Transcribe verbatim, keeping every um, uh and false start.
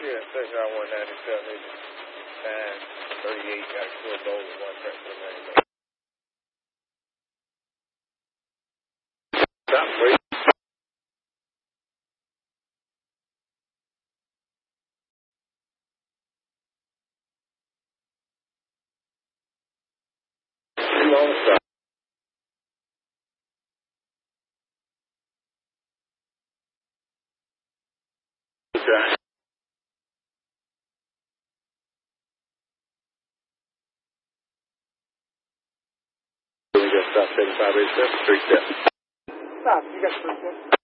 Yeah, station I one ninety-seven, nine thirty-eight, got a clear goal and one track for the main. Stop, wait. Too long stop. Okay. We got stop seventy-five eighty-seven, three step. Stop, you got three steps.